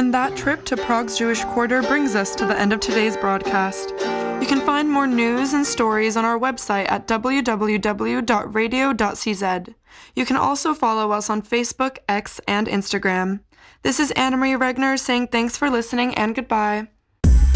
And that trip to Prague's Jewish Quarter brings us to the end of today's broadcast. You can find more news and stories on our website at www.radio.cz. You can also follow us on Facebook, X, and Instagram. This is Anna Marie Regner saying thanks for listening and goodbye.